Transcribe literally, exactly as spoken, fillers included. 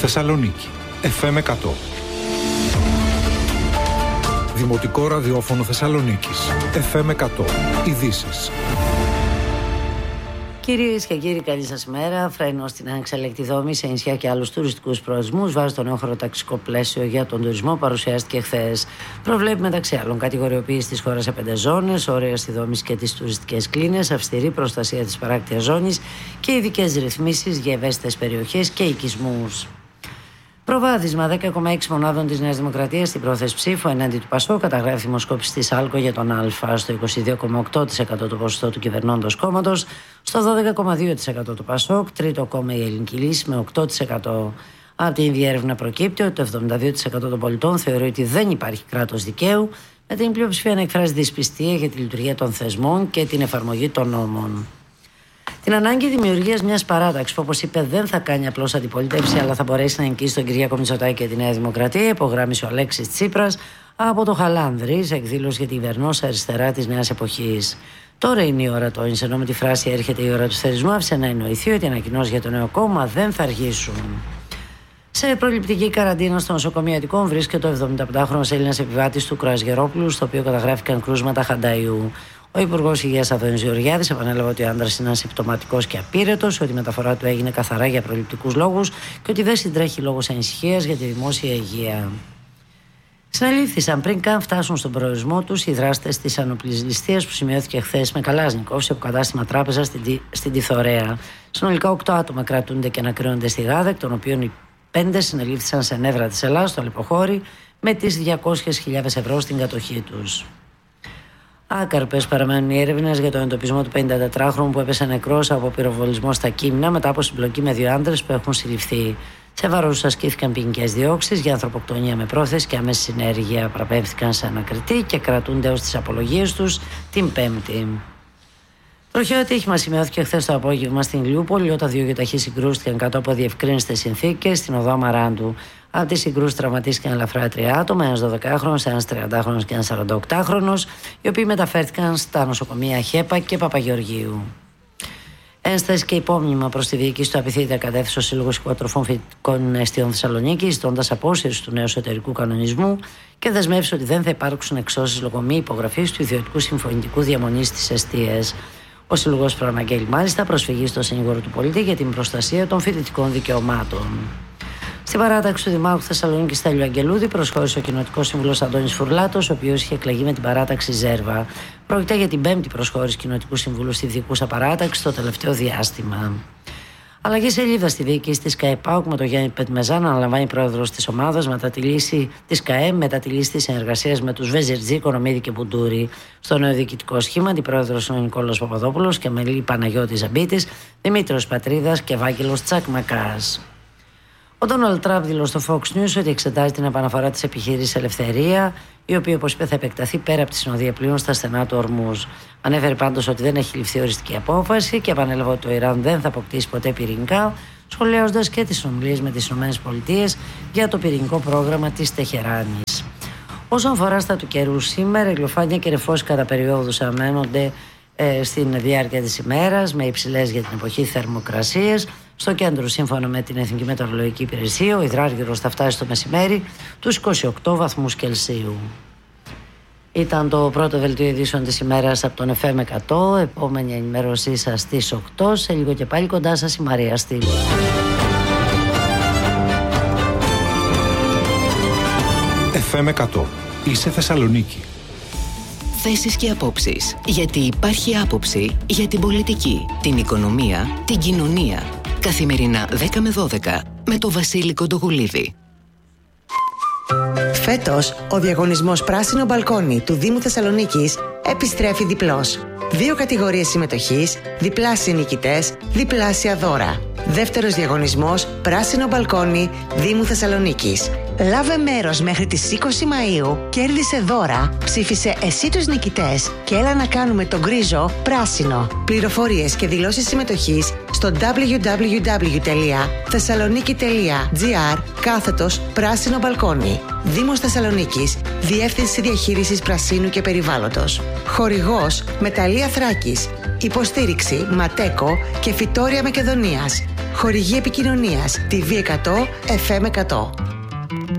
Θεσσαλονίκη, εφ εμ εκατό. Δημοτικό ραδιόφωνο Θεσσαλονίκης, εφ εμ εκατό. Ειδήσεις. Κυρίες και κύριοι, καλή σας ημέρα. Φρένο στην ανεξελεκτή δόμη σε νησιά και άλλους τουριστικούς προορισμούς βάζει το νέο χωροταξικό πλαίσιο για τον τουρισμό παρουσιάστηκε χθες. Προβλέπει μεταξύ άλλων κατηγοριοποίηση της χώρας σε πέντε ζώνες, όρια στη δόμηση και τις τουριστικές κλίνες, αυστηρή προστασία της παράκτιας ζώνης και ειδικές ρυθμίσεις για ευαίσθητες περιοχές και οικισμούς. Προβάδισμα δέκα κόμμα έξι μονάδων της Νέας Δημοκρατίας στην πρόθεση ψήφου εναντί του Πασόκ, καταγράφει δημοσκόπηση της ΑΛΚΟ για τον Α. Στο είκοσι δύο κόμμα οκτώ τοις εκατό το ποσοστό του κυβερνώντος κόμματος, στο δώδεκα κόμμα δύο τοις εκατό του Πασόκ, τρίτο κόμμα η Ελληνική Λύση με οκτώ τοις εκατό. Από την ίδια έρευνα προκύπτει ότι το εβδομήντα δύο τοις εκατό των πολιτών θεωρεί ότι δεν υπάρχει κράτος δικαίου, με την πλειοψηφία να εκφράζει δυσπιστία για τη λειτουργία των θεσμών και την εφαρμογή των νόμων. Την ανάγκη δημιουργίας μιας παράταξης που, όπως είπε, δεν θα κάνει απλώς αντιπολίτευση, αλλά θα μπορέσει να νικήσει τον Κυριάκο Μητσοτάκη και τη Νέα Δημοκρατία, υπογράμμισε ο Αλέξης Τσίπρας από το Χαλάνδρη σε εκδήλωση για τη κυβερνώσα αριστερά της νέας εποχής. Τώρα είναι η ώρα, τόνισε, ενώ με τη φράση έρχεται η ώρα του θερισμού, άφησε να εννοηθεί ότι οι ανακοινώσεις για το νέο κόμμα δεν θα αργήσουν. Σε προληπτική καραντίνα στο νοσοκομείο Αττικών βρίσκεται ο εβδομηνταπεντάχρονος Έλληνας επιβάτης του Κρουαζιερόπουλου, στο οποίο καταγράφηκαν κρούσματα χανταϊού. Ο Υπουργός Υγείας Άδωνης Γεωργιάδης επανέλαβε ότι ο άντρας είναι ασυμπτωματικός και απείρετος, ότι η μεταφορά του έγινε καθαρά για προληπτικούς λόγους και ότι δεν συντρέχει λόγος ανησυχίας για τη δημόσια υγεία. Συνελήφθησαν πριν καν φτάσουν στον προορισμό τους οι δράστες της ανοπλιστίας που σημειώθηκε χθες με Καλάζνικοφ σε αποκατάστημα τράπεζα στην, στην Τιθωρέα. Συνολικά οκτώ άτομα κρατούνται και ανακρίνονται στη Γάδα, εκ των οποίων οι πέντε συνελήφθησαν σε νεύρα της Ελλάδας, στο Αλεποχώρι, με τις διακόσιες χιλιάδες ευρώ στην κατοχή τους. Άκαρπες παραμένουν οι έρευνες για τον εντοπισμό του πενηντατετράχρονου που έπεσε νεκρός από πυροβολισμό στα Κείμνα μετά από συμπλοκή με δύο άντρες που έχουν συλληφθεί. Σε βάρος τους ασκήθηκαν ποινικές διώξεις για ανθρωποκτονία με πρόθεση και άμεση συνέργεια. Παραπέμφθηκαν σε ανακριτή και κρατούνται ως τις απολογίες τους την Πέμπτη. Τροχαίο ατύχημα σημειώθηκε χθες το απόγευμα στην Ηλιούπολη, όταν δύο γεωταχείς συγκρούστηκαν κάτω από αδιευκρίνιστες συνθήκες στην οδό Αμαράντου. Από τις συγκρούσεις τραυματίστηκαν ελαφρά τρία άτομα, ένας δωδεκάχρονος, ένας τριαντάχρονος και ένας σαρανταοκτάχρονος, οι οποίοι μεταφέρθηκαν στα νοσοκομεία Χέπα και Παπαγεωργίου. Ένσταση και υπόμνημα προς τη διοίκηση του Απειθήτα κατέθεσε ο Σύλλογος Οικοτροφών Φοιτητικών Εστίων Θεσσαλονίκης, ζητώντας απόσυρση του νέου εσωτερικού κανονισμού και δεσμεύσει ότι δεν θα υπάρξουν εξώσεις λόγω μη υπογραφής του ιδιωτικού συμφωνητικού διαμονής στις εστίες. Ο Σύλλογος προαναγγέλει μάλιστα προσφυγή στο Συνήγορο του Πολίτη για την προστασία των φοιτητικών δικαιωμάτων. Στην παράταξη του Δημάρχου Θεσσαλονίκης Στέλιου Αγγελούδη προσχώρησε ο κοινοτικός σύμβουλος Αντώνης Φουρλάτος, ο οποίος είχε εκλεγεί με την παράταξη Ζέρβα. Πρόκειται για την πέμπτη προσχώρηση κοινοτικού συμβούλου στη διοικούσα παράταξη το τελευταίο διάστημα. Αλλαγή σελίδα στη διοίκηση της ΚΑΕΠΑΟΚ με τον Γιάννη Πετμεζά να αναλαμβάνει πρόεδρος της ομάδας μετά τη λύση της ΚΑΕ, μετά τη λύση της συνεργασίας με τους Βεζερτζή, Κονομίδη και Μπουντούρη. Στο νέο διοικητικό σχήμα, αντιπρόεδρος είναι ο Νικόλαος Παπαδόπουλος και μελή Παναγιώτη Ζαμπίτης, Δημήτριος Πατρίδας και Ευάγγελος Τσακμακάς. Ο Ντόναλντ Τραμπ δήλωσε στο Fox News ότι εξετάζει την επαναφορά της επιχείρησης Ελευθερία, η οποία, όπως είπε, θα επεκταθεί πέρα από τη συνοδεία πλοίων στα στενά του Ορμούζ. Ανέφερε πάντως ότι δεν έχει ληφθεί οριστική απόφαση και επανέλαβε ότι το Ιράν δεν θα αποκτήσει ποτέ πυρηνικά, σχολιάζοντας και τις συνομιλίες με τις ΗΠΑ για το πυρηνικό πρόγραμμα της Τεχεράνης. Όσον αφορά στα του καιρού, σήμερα ηλιοφάνεια και νεφώσεις κατά περιόδους αναμένονται ε, στην διάρκεια της ημέρας, με υψηλές για την εποχή θερμοκρασίες. Στο κέντρο, σύμφωνα με την Εθνική Μετεωρολογική Υπηρεσία, ο υδράργυρος θα φτάσει στο μεσημέρι τους είκοσι οκτώ βαθμούς Κελσίου. Ήταν το πρώτο δελτίο ειδήσεων της ημέρας από τον εφ εμ εκατό. Επόμενη ενημέρωσή σας στις οκτώ. Σε λίγο και πάλι κοντά σας η Μαρία Στήλη. εφ εμ εκατό. Είσαι Θεσσαλονίκη. Θέσεις και απόψεις. Γιατί υπάρχει άποψη για την πολιτική, την οικονομία, την κοινωνία. Καθημερινά δέκα με δώδεκα με το Βασίλη Κοντογουλίδη. Φέτος, ο διαγωνισμός Πράσινο Μπαλκόνι του Δήμου Θεσσαλονίκης επιστρέφει διπλός. Δύο κατηγορίες συμμετοχής, διπλάσιοι νικητές, διπλάσια δώρα. Δεύτερος διαγωνισμός Πράσινο Μπαλκόνι Δήμου Θεσσαλονίκης. Λάβε μέρος μέχρι τις είκοσι Μαΐου, κέρδισε δώρα, ψήφισε εσύ τους νικητές και έλα να κάνουμε τον γκρίζο πράσινο. Πληροφορίες και δηλώσεις συμμετοχής στο double-u double-u double-u τελεία θεσσαλονίκη τελεία τζι άρ κάθετος πράσινο μπαλκόνι. Δήμος Θεσσαλονίκης, Διεύθυνση Διαχείρισης Πρασίνου και Περιβάλλοντος. Χορηγός Μεταλλεία Θράκης. Υποστήριξη Ματέκο και Φυτόρια Μακεδονίας. Χορηγή επικοινωνίας τι βι εκατό εφ εμ εκατό.